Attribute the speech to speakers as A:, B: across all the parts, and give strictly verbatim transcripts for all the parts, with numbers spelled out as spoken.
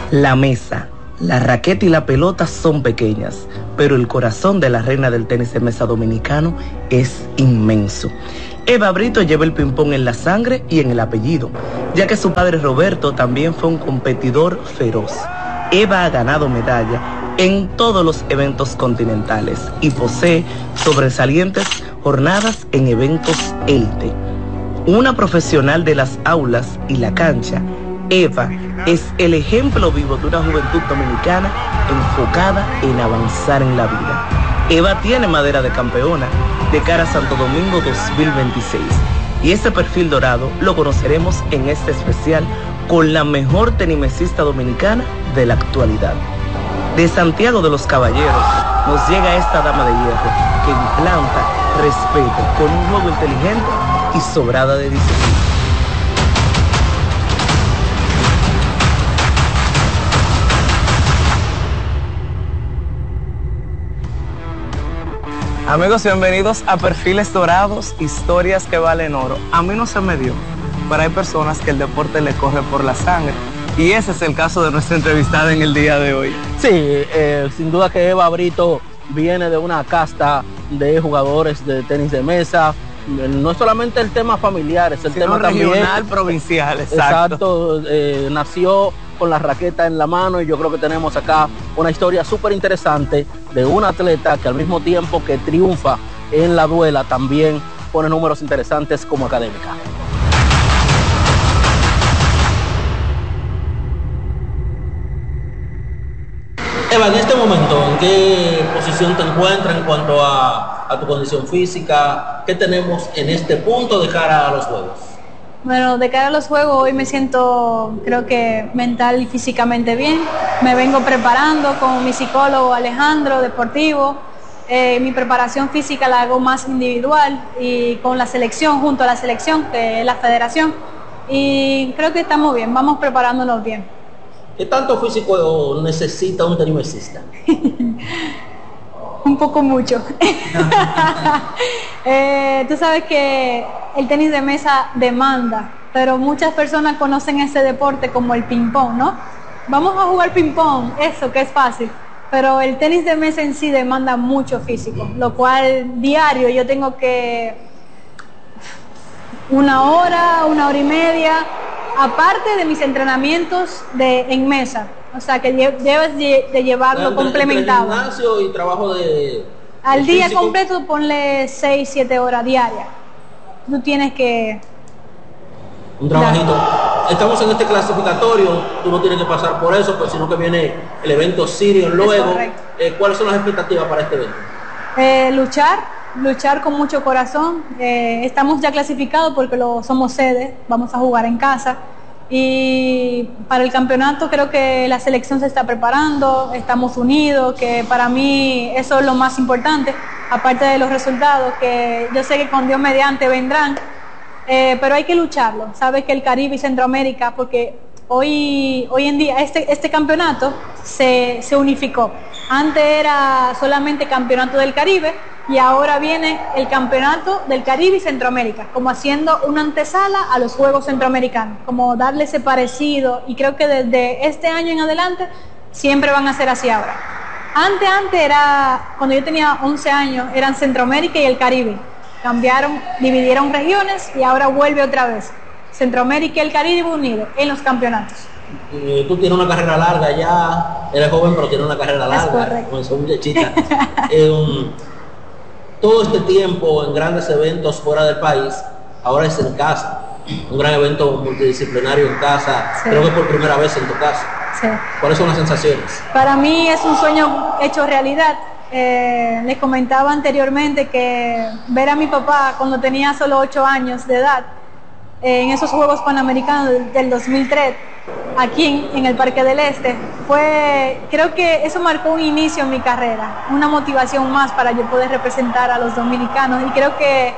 A: La mesa, la raqueta y la pelota son pequeñas, pero el corazón de la reina del tenis de mesa dominicano es inmenso. Eva Brito lleva el ping-pong en la sangre y en el apellido, ya que su padre Roberto también fue un competidor feroz. Eva ha ganado medalla en todos los eventos continentales y posee sobresalientes jornadas en eventos élite. Una profesional de las aulas y la cancha, Eva es el ejemplo vivo de una juventud dominicana enfocada en avanzar en la vida. Eva tiene madera de campeona de cara a Santo Domingo dos mil veintiséis y este perfil dorado lo conoceremos en este especial con la mejor tenimesista dominicana de la actualidad. De Santiago de los Caballeros nos llega esta dama de hierro que implanta respeto con un juego inteligente y sobrada de disciplina. Amigos, bienvenidos a Perfiles Dorados, historias que valen oro. A mí no se me dio, pero hay personas que el deporte le corre por la sangre. Y ese es el caso de nuestra entrevistada en el día de hoy.
B: Sí, eh, sin duda que Eva Brito viene de una casta de jugadores de tenis de mesa. No es solamente el tema familiar, es el
A: sino
B: tema
A: regional,
B: también,
A: provincial, exacto.
B: Exacto, eh, nació con la raqueta en la mano y yo creo que tenemos acá una historia súper interesante de un atleta que al mismo tiempo que triunfa en la duela también pone números interesantes como académica. Eva, en este momento, ¿en qué posición te encuentras en cuanto a, a tu condición física? ¿Qué tenemos en este punto de cara a los juegos?
C: Bueno, de cara a los juegos hoy me siento, creo que mental y físicamente bien. Me vengo preparando con mi psicólogo Alejandro, deportivo. Eh, mi preparación física la hago más individual y con la selección, junto a la selección, que es la federación. Y creo que estamos bien, vamos preparándonos bien.
B: ¿Qué tanto físico necesita un tenimesista?
C: Un poco mucho. eh, tú sabes que el tenis de mesa demanda, pero muchas personas conocen ese deporte como el ping-pong, ¿no? Vamos a jugar ping-pong, eso que es fácil, pero el tenis de mesa en sí demanda mucho físico, lo cual diario yo tengo que una hora, una hora y media, aparte de mis entrenamientos de, en mesa. O sea, que debes de llevarlo entre, complementado.
B: Entre el gimnasio y trabajo de...
C: Al
B: de
C: día
B: físico.
C: completo ponle seis, siete horas diarias. Tú tienes que...
B: Un trabajito. Dar. Estamos en este clasificatorio, tú no tienes que pasar por eso, pues sino que viene el evento Sirius luego. Eh, ¿Cuáles son las expectativas para este evento?
C: Eh, luchar, luchar con mucho corazón. Eh, estamos ya clasificados porque lo, somos sede, vamos a jugar en casa. Y para el campeonato creo que la selección se está preparando, estamos unidos, que para mí eso es lo más importante, aparte de los resultados, que yo sé que con Dios mediante vendrán, eh, pero hay que lucharlo. Sabes que el Caribe y Centroamérica, porque hoy, hoy en día este, este campeonato se, se unificó. Antes era solamente campeonato del Caribe y ahora viene el campeonato del Caribe y Centroamérica, como haciendo una antesala a los Juegos Centroamericanos, como darle ese parecido, y creo que desde este año en adelante siempre van a ser así ahora. Antes, antes era, cuando yo tenía once años, eran Centroamérica y el Caribe. Cambiaron, dividieron regiones y ahora vuelve otra vez. Centroamérica y el Caribe unidos en los campeonatos.
B: Eh, tú tienes una carrera larga ya, eres joven pero tienes una carrera larga.
C: Es correcto.
B: Como son muchachitas. eh, um, todo este tiempo en grandes eventos fuera del país, ahora es en casa. Un gran evento multidisciplinario en casa, sí. Creo que por primera vez en tu casa.
C: Sí.
B: ¿Cuáles son las sensaciones?
C: Para mí es un sueño hecho realidad. Eh, les comentaba anteriormente que ver a mi papá cuando tenía solo ocho años de edad, eh, en esos Juegos Panamericanos del dos mil tres, aquí en, en el Parque del Este, fue, creo que eso marcó un inicio en mi carrera, una motivación más para yo poder representar a los dominicanos, y creo que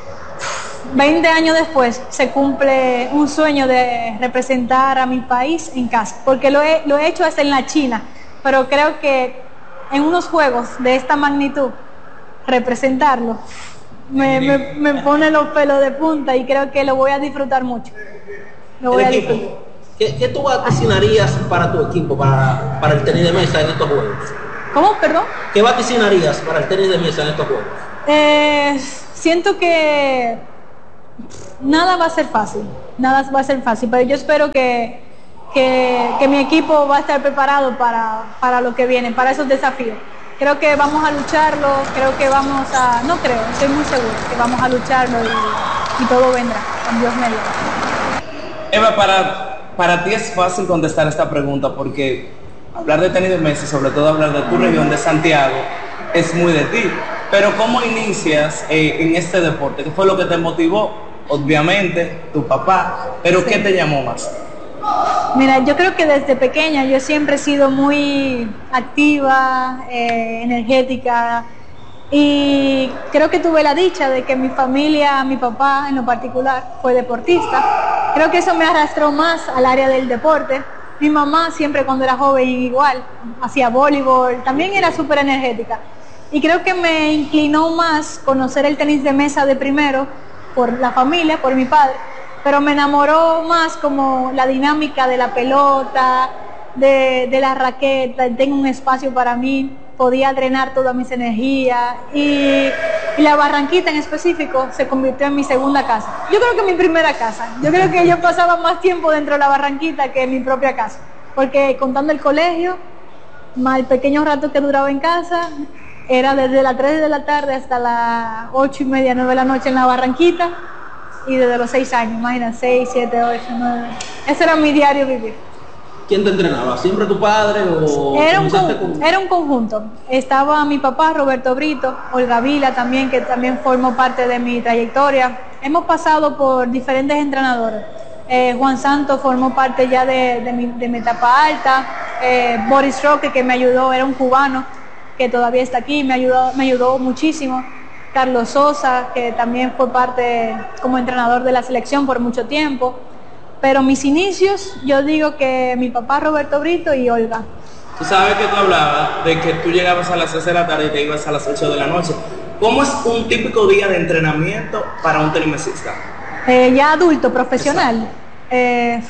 C: veinte años después se cumple un sueño de representar a mi país en casa, porque lo he, lo he hecho hasta en la China, pero creo que en unos juegos de esta magnitud representarlo me, me, me pone los pelos de punta y creo que lo voy a disfrutar mucho. Lo voy a disfrutar.
B: ¿Qué, qué tú vaticinarías para tu equipo, para, para el tenis de mesa en estos juegos?
C: ¿Cómo? Perdón.
B: ¿Qué vaticinarías para el tenis de mesa en estos juegos?
C: Eh, siento que nada va a ser fácil, nada va a ser fácil, pero yo espero que, que, que mi equipo va a estar preparado para, para lo que viene, para esos desafíos. Creo que vamos a lucharlo, creo que vamos a, no creo, estoy muy seguro que vamos a lucharlo y, y todo vendrá, con Dios mediante.
A: Eva, para, para ti es fácil contestar esta pregunta porque hablar de tenis de mesa, sobre todo hablar de tu región de Santiago, es muy de ti. Pero ¿cómo inicias eh, en este deporte? ¿Qué fue lo que te motivó? Obviamente, tu papá, pero sí. ¿Qué te llamó más?
C: Mira, yo creo que desde pequeña yo siempre he sido muy activa, eh, energética, y creo que tuve la dicha de que mi familia, mi papá en lo particular, fue deportista. Creo que eso me arrastró más al área del deporte. Mi mamá siempre cuando era joven igual, hacía voleibol, también era súper energética. Y creo que me inclinó más conocer el tenis de mesa de primero, por la familia, por mi padre, pero me enamoró más como la dinámica de la pelota, de, de la raqueta, tengo un espacio para mí, podía drenar todas mis energías y, y la Barranquita en específico se convirtió en mi segunda casa. Yo creo que mi primera casa, yo creo que yo pasaba más tiempo dentro de la Barranquita que en mi propia casa, porque contando el colegio, más el pequeño rato que duraba en casa, era desde las tres de la tarde hasta las ocho y media, nueve de la noche en la Barranquita, y desde los seis años, imagina, seis, siete, ocho, nueve. Ese era mi diario vivir.
B: ¿Quién te entrenaba? ¿Siempre tu padre o...?
C: Era un, con, era un conjunto. Estaba mi papá, Roberto Brito, Olga Vila también, que también formó parte de mi trayectoria. Hemos pasado por diferentes entrenadores. Eh, Juan Santos formó parte ya de, de, mi, de mi etapa alta. Eh, Boris Roque, que me ayudó, era un cubano que todavía está aquí, me ayudó, me ayudó muchísimo. Carlos Sosa, que también fue parte como entrenador de la selección por mucho tiempo. Pero mis inicios, yo digo que mi papá Roberto Brito y Olga.
A: Tú sabes que tú hablabas de que tú llegabas a las seis de la tarde y te ibas a las ocho de la noche. ¿Cómo es un típico día de entrenamiento para un tenisista?
C: Eh, ya adulto, profesional. Eh,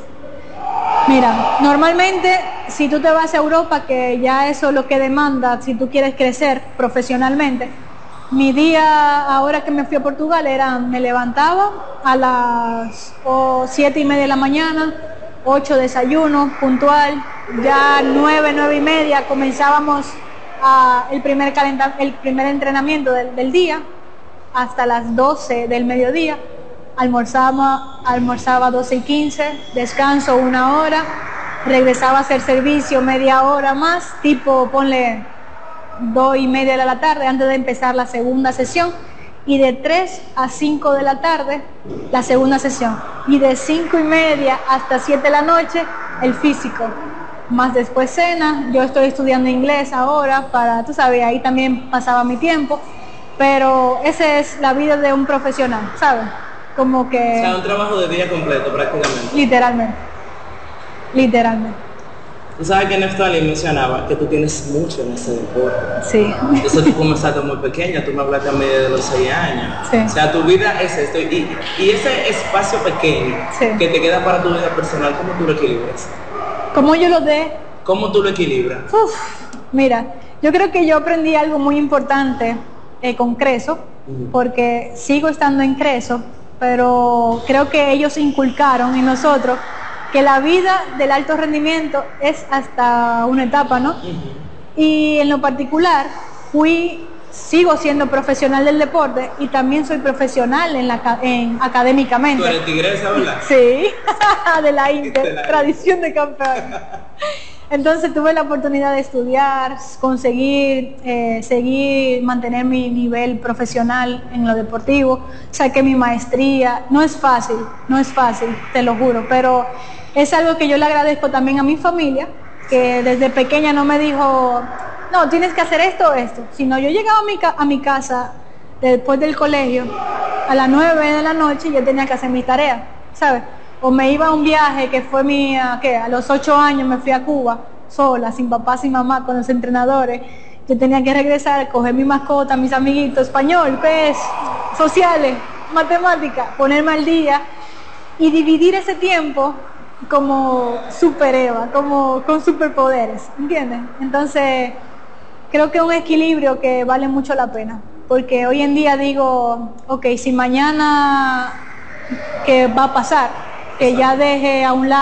C: mira, normalmente si tú te vas a Europa, que ya eso es lo que demanda, si tú quieres crecer profesionalmente, mi día, ahora que me fui a Portugal, era, me levantaba a las oh, siete y media de la mañana, ocho desayuno, puntual, ya nueve, nueve y media comenzábamos a el, primer calenta, el primer entrenamiento del, del día, hasta las doce del mediodía, almorzaba, almorzaba doce y quince, descanso una hora, regresaba a hacer servicio media hora más, tipo, ponle... dos y media de la tarde antes de empezar la segunda sesión, y de tres a cinco de la tarde la segunda sesión, y de cinco y media hasta siete de la noche el físico, más después cena. Yo estoy estudiando inglés ahora para, tú sabes, ahí también pasaba mi tiempo, pero esa es la vida de un profesional, ¿sabes? Como que...
A: O sea, un trabajo de día completo prácticamente.
C: Literalmente, literalmente.
A: Tú sabes que Neftali mencionaba que tú tienes mucho en ese deporte.
C: Sí.
A: Eso tú comenzaste muy pequeña, tú me hablaste a medio de los seis años.
C: Sí.
A: O sea, tu vida es esto. Y, y ese espacio pequeño sí. que te queda para tu vida personal, ¿cómo tú lo equilibras?
C: ¿Cómo yo lo de?
A: ¿Cómo tú lo equilibras?
C: Uf, mira, yo creo que yo aprendí algo muy importante eh, con Creso, uh-huh. porque sigo estando en Creso, pero creo que ellos inculcaron en nosotros que la vida del alto rendimiento es hasta una etapa, ¿no? Uh-huh. Y en lo particular, fui, sigo siendo profesional del deporte y también soy profesional en la, en, académicamente.
A: ¿Tú eres tigresa, verdad?
C: Sí, de la Inter, de la tradición de campeón. Entonces tuve la oportunidad de estudiar, conseguir, eh, seguir, mantener mi nivel profesional en lo deportivo, saqué mi maestría. No es fácil, no es fácil, te lo juro, pero es algo que yo le agradezco también a mi familia, que desde pequeña no me dijo, no, tienes que hacer esto o esto, sino yo llegaba a mi, a mi casa después del colegio, a las nueve de la noche y yo tenía que hacer mis tareas, ¿sabes? O me iba a un viaje que fue mi, ¿qué? A los ocho años me fui a Cuba, sola, sin papá, sin mamá, con los entrenadores. Yo tenía que regresar, coger mi mascota, mis amiguitos, español, pues, sociales, matemáticas, ponerme al día y dividir ese tiempo como super Eva, como con superpoderes, ¿entiendes? Entonces, creo que es un equilibrio que vale mucho la pena, porque hoy en día digo, ok, si mañana, ¿qué va a pasar? Que ya deje a un lado